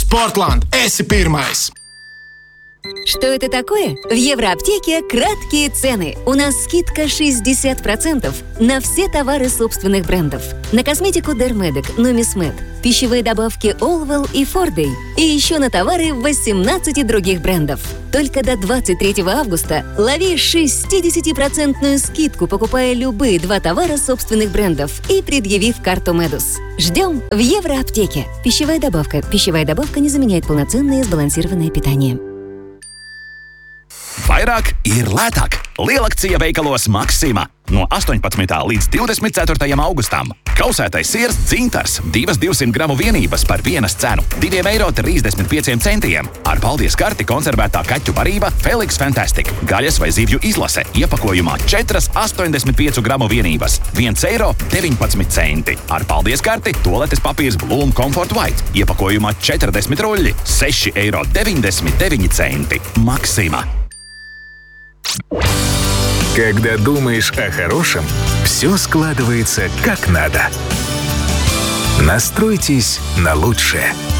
Sportland, esi pirmais! Что это такое? В Евроаптеке краткие цены. У нас скидка 60% на все товары собственных брендов. На косметику Dermedic, Numismed, пищевые добавки Allwell и Forday. И еще на товары 18 других брендов. Только до 23 августа лови 60% скидку, покупая любые 2 товара собственных брендов и предъявив карту Медус. Ждем в Евроаптеке. Пищевая добавка. Пищевая добавка не заменяет полноценное сбалансированное питание. Vairāk ir lētāk. Lielakcija veikalos Maxima. No 18. līdz 24. augustam. Kausētais siers dzintars 200 gramu vienības par vienas cenu – 2,35 eiro. Ar paldies karti konservētā kaķu barība Felix Fantastic. Gaļas vai zivju izlase iepakojumā 4 85 gramu vienības – 1,19 eiro. Ar paldies karti toaletes papīrs Bloom Comfort White iepakojumā 40 ruļļi – 6,99 eiro. Maxima. Когда думаешь о хорошем, все складывается как надо. Настройтесь на лучшее.